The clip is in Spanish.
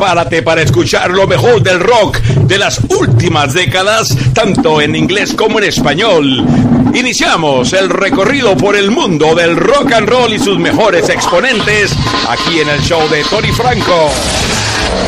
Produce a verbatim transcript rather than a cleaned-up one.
prepárate para escuchar lo mejor del rock de las últimas décadas, tanto en inglés como en español. Iniciamos el recorrido por el mundo del rock and roll y sus mejores exponentes aquí en el show de Tony Franco.